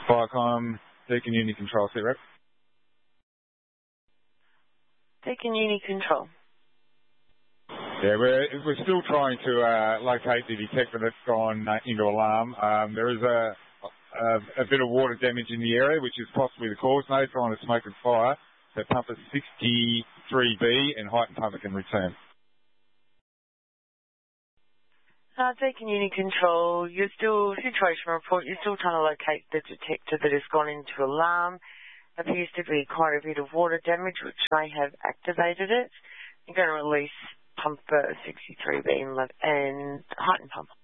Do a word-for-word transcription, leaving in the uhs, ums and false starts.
Viacom, Deakin Uni Control, sit rep. Deakin Uni Control. Yeah, we're, we're still trying to uh, locate the detector that's gone uh, into alarm. Um, there is a, a, a bit of water damage in the area, which is possibly the cause. No sign of smoke and fire. So pumper sixty-three B and height and pumper can return. Uh, Deakin Uni Control, you're still, situation report, you're still trying to locate the detector that has gone into alarm. Appears to be quite a bit of water damage, which may have activated it. You're going to release pumper sixty-three B and height and pumper.